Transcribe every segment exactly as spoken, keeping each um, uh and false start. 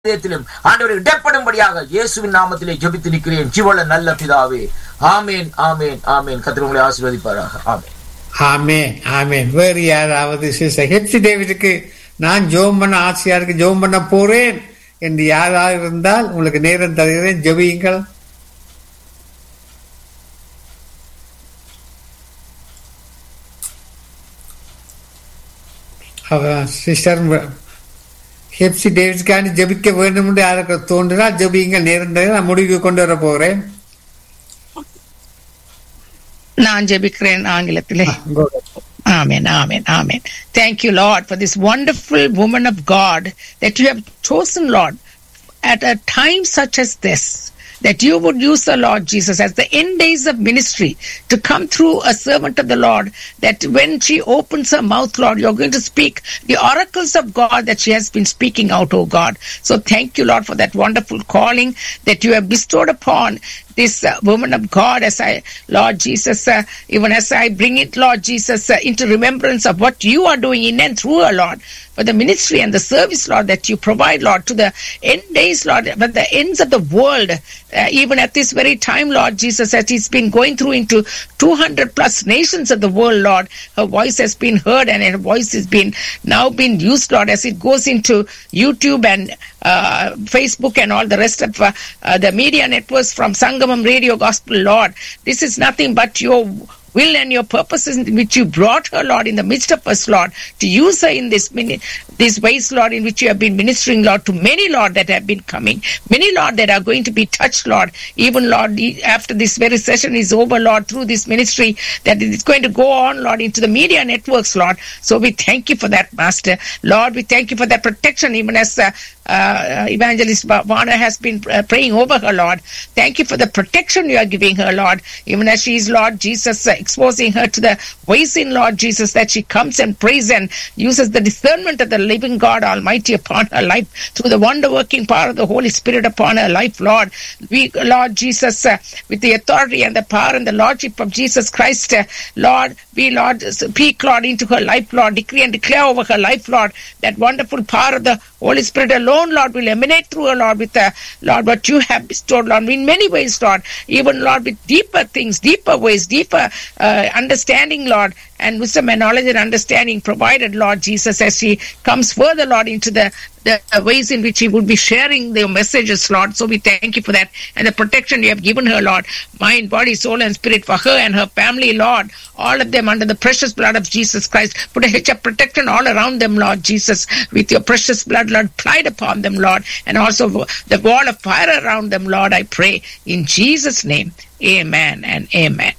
ஆண்டவரே இடப்படும்படியாக இயேசுவின் நாமத்திலே ஜெபித்து நிற்கிறேன் ஜீவனுள்ள நல்ல பிதாவே. ஆமேன் ஆமேன் ஆமேன். கர்த்தர் உங்களை ஆசீர்வதிப்பாராக. ஆமேன் ஆமேன் ஆமேன். வேறு யாராவது சிஸ்டர் ஹெப்சி டேவிடுக்கு நான் ஜெபம் பண்ண ஆசையா இருக்கு, ஜெபம் பண்ண போறேன் என்று யாராவது இருந்தால் உங்களுக்கு நேரம் தருகிறேன், ஜெபியுங்கள். சிஸ்டர் ஹெப்சி டேவிட்காண்டி ஜெபிக்க வேண்டும் என்று யாருக்கு தோன்றினால் ஜெபியுங்கள், நேரம் தருகிறேன். நான் முடிவுக்கு கொண்டு வர போறேன். நான் ஜெபிக்கிறேன் ஆங்கிலத்திலே. Amen, amen, amen. Thank you, Lord, for this wonderful woman of God that you have chosen, Lord, at a time such as this, that you would use the Lord Jesus as the end days of ministry to come through a servant of the Lord, that when she opens her mouth, Lord, you're going to speak the oracles of God that she has been speaking out, oh God. So thank you, Lord, for that wonderful calling that you have bestowed upon this uh, woman of God, as I, Lord Jesus, uh, even as I bring it, Lord Jesus, uh, into remembrance of what you are doing in and through her, Lord, for the ministry and the service, Lord, that you provide, Lord, to the end days, Lord, but the ends of the world, uh, even at this very time, Lord Jesus, as he's been going through into two hundred plus nations of the world, Lord, her voice has been heard and her voice has been now been used, Lord, as it goes into YouTube and uh, Facebook and all the rest of uh, uh, the media networks from Sangamam Radio Gospel, Lord. This is nothing but your will and your purposes in which you brought her, Lord, in the midst of us, Lord, to use her in this mini, these ways, Lord, in which you have been ministering, Lord, to many, Lord, that have been coming, many, Lord, that are going to be touched, Lord, even, Lord, after this very session is over, Lord, through this ministry, that it is going to go on, Lord, into the media networks, Lord. So we thank you for that, Master. Lord, we thank you for that protection, even as uh, uh, Evangelist Varner has been uh, praying over her, Lord. Thank you for the protection you are giving her, Lord, even as she is, Lord Jesus, uh, exposing her to the ways in, Lord Jesus, that she comes and prays and uses the discernment of the living God Almighty upon her life through the wonder-working power of the Holy Spirit upon her life, Lord. We, Lord Jesus, uh, with the authority and the power and the Lordship of Jesus Christ, uh, Lord, we, Lord, speak, Lord, into her life, Lord, decree and declare over her life, Lord, that wonderful power of the Holy Spirit alone, Lord, will emanate through her, Lord, with, uh, Lord, what you have bestowed, Lord, in many ways, Lord, even, Lord, with deeper things, deeper ways, deeper uh, understanding, Lord, and wisdom and knowledge and understanding provided, Lord Jesus, as she comes further, Lord, into the, the ways in which she would be sharing their messages, Lord. So we thank you for that and the protection you have given her, Lord, mind, body, soul, and spirit, for her and her family, Lord, all of them under the precious blood of Jesus Christ. Put a hedge of protection all around them, Lord Jesus, with your precious blood, Lord, applied upon them, Lord, and also the wall of fire around them, Lord, I pray in Jesus' name. Amen and amen.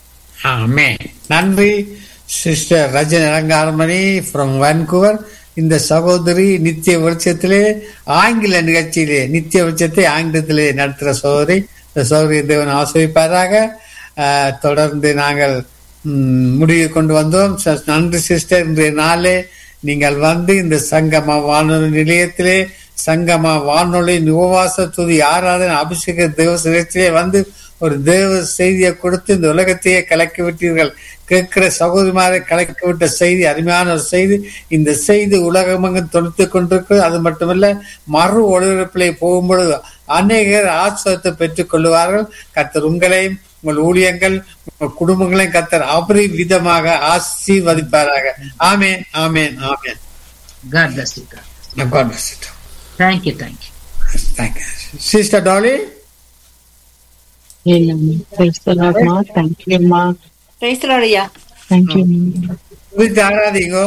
Amen. நன்றி sister Rajan Alangaramani from Vancouver. இந்த சகோதரி நித்திய வெளிச்சத்திலே ஆங்கில நிகழ்ச்சியிலே நித்திய வெளிச்சத்தை ஆங்கிலத்திலே நடத்துகிற சகோதரி. இந்த சகோதரி தேவன் ஆசீர்வதிப்பாராக. தொடர்ந்து நாங்கள் முடிவு கொண்டு வந்தோம். நன்றி சிஸ்டர். இன்றைய நாளே நீங்கள் வந்து இந்த சங்கமா வானொலி நிலையத்திலே சங்கமா வானொலி உபவாச துதி ஆராதனை அபிஷேக தேவ நிகழ்ச்சியிலே வந்து ஒரு தேவ செய்தியை கொடுத்து இந்த உலகத்தையே கலக்கி விட்டீர்கள். கேட்கிற சகோதரிமாரை கலக்கி விட்ட செய்தி அருமையான ஒரு செய்தி. இந்த செய்தி உலகமெங்கும் தொடுத்து கொண்டிருக்கிறது. அது மட்டுமல்ல, மறு ஒளிபரப்பிலே போகும்பொழுது அநேகர் ஆசிரியத்தை பெற்றுக் கொள்வார்கள். கர்த்தர் உங்களையும் உங்கள் ஊழியங்கள் உங்கள் குடும்பங்களையும் கர்த்தர் அபரிவிதமாக ஆசீர்வதிப்பாராக. ஆமேன் ஆமேன் ஆமேன். God bless you. God bless you. Thank you, thank you. Thank you. Sister Dolly. Amen. Praise the Lord, Ma. Thank you, Ma. Praise the Lord, yeah. Thank you. With ஆராதிங்கோ.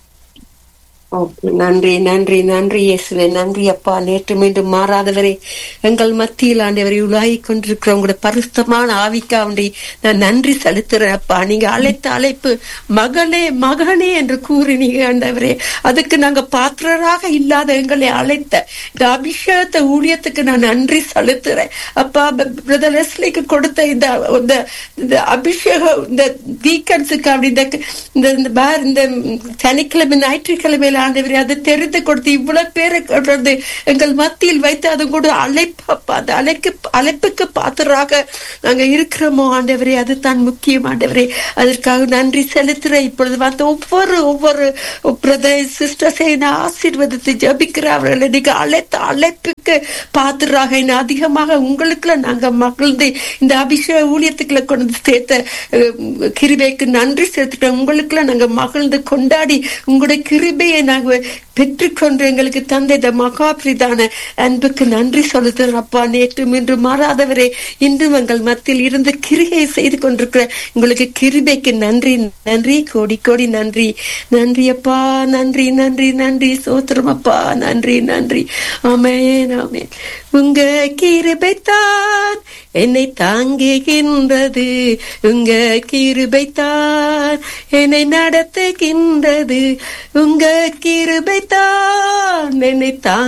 நன்றி நன்றி நன்றி இயேசுவே. நன்றி அப்பா. நேற்று மீண்டும் மாறாதவரே, எங்கள் மத்தியில் ஆண்டவரை உலாகி கொண்டிருக்கிற உங்களுடைய பரிசுத்தமான ஆவிக்காண்டி நான் நன்றி செலுத்துறேன் அப்பா. நீங்க அழைத்த அழைப்பு மகனே மகனே என்று கூறினீங்க ஆண்டவரே. அதுக்கு நாங்க பாத்திரராக இல்லாத எங்களை அழைத்த இந்த அபிஷேகத்தை ஊழியத்துக்கு நான் நன்றி செலுத்துறேன் அப்பா. பிரதர் லெஸ்லிக்கு கொடுத்த இந்த அபிஷேகம் இந்த வீக்கன்ஸுக்கு அப்படி இந்த சனிக்கிழமை ஞாயிற்றுக்கிழமையில ஆண்டவரே அதை தெரிந்து கொடுத்து இவ்வளவு பேரை கொண்டு எங்கள் மத்தியில் வைத்து அது கூட அழைப்பா அந்த அழைக்கு அழைப்புக்கு பாத்திராக நாங்க இருக்கிறோமோ ஆண்டவரே, அதுதான் முக்கியம் ஆண்டவரே. அதற்காக நன்றி செலுத்துறேன். இப்பொழுது வந்து ஒவ்வொரு ஒவ்வொரு பிரதர் சிஸ்டர்ஸை ஆசீர்வதித்து ஜபிக்கிறவர்களை நீங்க அழைத்த அழைப்புக்கு பாத்திராக இன்னும் அதிகமாக உங்களுக்குள்ள நாங்க மகிழ்ந்து இந்த அபிஷேக ஊழியத்துக்குள்ள கொண்டு சேர்த்த கிருபைக்கு நன்றி செலுத்துக்கிறோம். உங்களுக்குள்ள நாங்க மகிழ்ந்து கொண்டாடி உங்களுடைய கிருபையை நாங்க பெற்றுக்கொண்டு எங்களுக்கு தந்த இந்த மகாபிரிதான அன்புக்கு நன்றி செலுத்துறோம் அப்பா. நேற்றும் இன்று மாறாதவரே, இன்றும் எங்கள் மத்தியில் இருந்து கிரியை செய்து கொண்டிருக்கிற உங்களுக்கு கிருபைக்கு நன்றி நன்றி கோடி கோடி நன்றி. நன்றி அப்பா, நன்றி நன்றி நன்றி சோத்திரம் அப்பா, நன்றி நன்றி. ஆமென் ஆமென். உங்க கிருபைத்தான் என்னை தாங்குகின்றது, உங்க கிருபைத்தான் என்னை நடத்துகின்றது, உங்க கிருபைத்தான் என்னை தாங்க